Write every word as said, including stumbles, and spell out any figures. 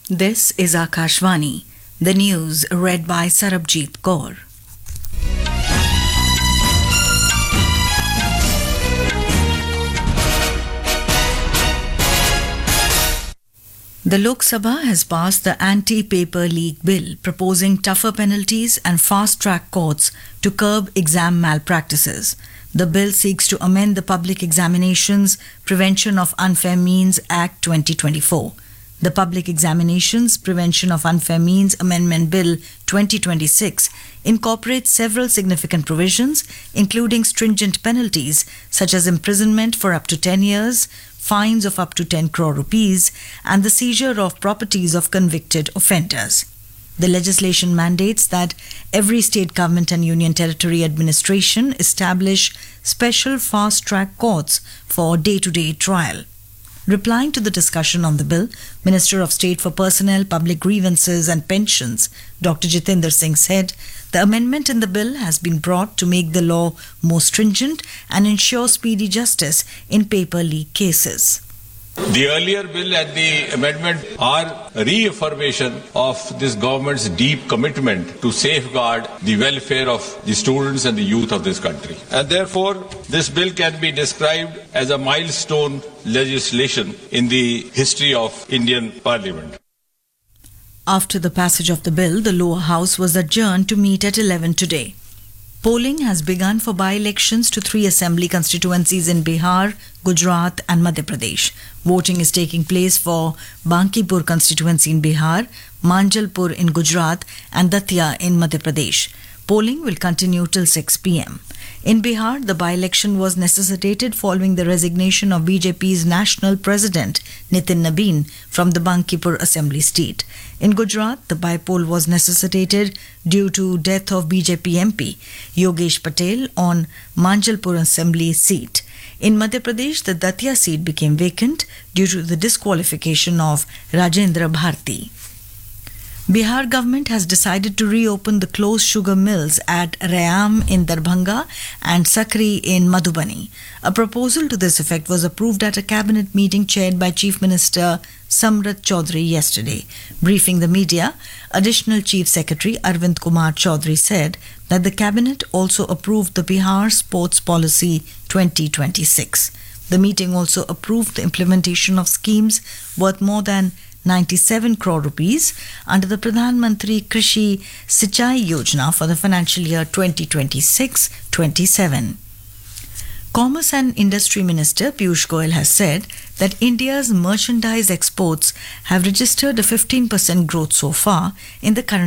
This is Akashvani. The news read by Sarabjit Kaur. The Lok Sabha has passed the Anti-Paper Leak Bill, proposing tougher penalties and fast-track courts to curb exam malpractices. The bill seeks to amend the Public Examinations Prevention of Unfair Means Act twenty twenty-four. The Public Examinations Prevention of Unfair Means Amendment Bill twenty twenty-six incorporates several significant provisions, including stringent penalties such as imprisonment for up to ten years, fines of up to ten crore rupees, and the seizure of properties of convicted offenders. The legislation mandates that every state government and union territory administration establish special fast-track courts for day-to-day trial. Replying to the discussion on the bill, Minister of State for Personnel, Public Grievances and Pensions, Doctor Jitendra Singh said the amendment in the bill has been brought to make the law more stringent and ensure speedy justice in paper leak cases. The earlier bill and the amendment are a reaffirmation of this government's deep commitment to safeguard the welfare of the students and the youth of this country. And therefore, this bill can be described as a milestone legislation in the history of Indian Parliament. After the passage of the bill, the lower house was adjourned to meet at eleven today. Polling has begun for by-elections to three assembly constituencies in Bihar, Gujarat and Madhya Pradesh. Voting is taking place for Bankipur constituency in Bihar, Manjalpur in Gujarat and Datia in Madhya Pradesh. Polling will continue till six p.m. In Bihar, the by-election was necessitated following the resignation of B J P's national president, Nitin Nabin, from the Bankipur assembly seat. In Gujarat, the by-poll was necessitated due to death of B J P M P Yogesh Patel on Manjalpur assembly seat. In Madhya Pradesh, the Datia seat became vacant due to the disqualification of Rajendra Bharti. Bihar government has decided to reopen the closed sugar mills at Rayam in Darbhanga and Sakri in Madhubani. A proposal to this effect was approved at a cabinet meeting chaired by Chief Minister Samrat Chaudhary yesterday. Briefing the media, Additional Chief Secretary Arvind Kumar Chaudhary said that the cabinet also approved the Bihar Sports Policy twenty twenty-six. The meeting also approved the implementation of schemes worth more than ninety-seven crore rupees under the Pradhan Mantri Krishi Sichai Yojana for the financial year twenty twenty-six twenty-seven. Commerce and Industry Minister Piyush Goyal has said that India's merchandise exports have registered a fifteen percent growth so far in the current